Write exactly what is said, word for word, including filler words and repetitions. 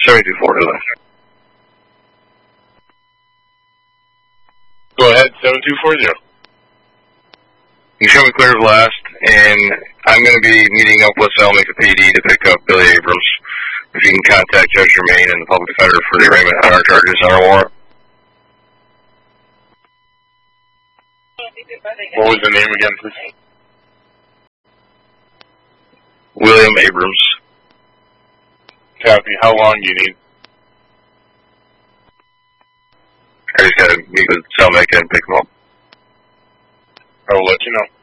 seven two four, hello. Go ahead, seven two four zero. You show me clear of last, and I'm going to be meeting up with Salmica P D to pick up Billy Abrams. If you can contact Judge Germain and the public defender for the arraignment on our charges on our warrant. What was the name again, please? William Abrams. Copy. How long do you need? I just got to meet with Salmica and pick him up. I will let you know.